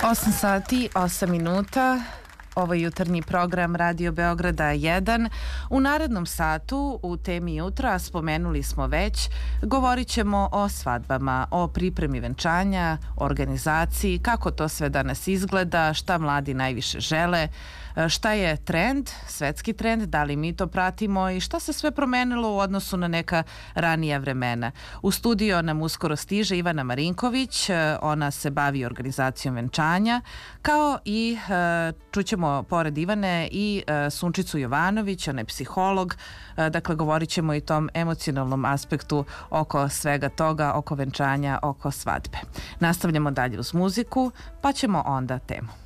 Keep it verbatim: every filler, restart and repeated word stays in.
osam sati, osam minuta. Ovo je jutarnji program Radio Beograda jedan. U narednom satu, u temi jutra, spomenuli smo već, govorit ćemo o svadbama, o pripremi venčanja, organizaciji, kako to sve danas izgleda, šta mladi najviše žele, šta je trend, svetski trend, da li mi to pratimo i šta se sve promenilo u odnosu na neka ranija vremena. U studio nam uskoro stiže Ivana Marinković, ona se bavi organizacijom venčanja, kao i čućemo pored Ivane i Sunčicu Jovanović, ona je psiholog, dakle govorit ćemo i tom emocionalnom aspektu oko svega toga, oko venčanja, oko svadbe. Nastavljamo dalje uz muziku, pa ćemo onda temu.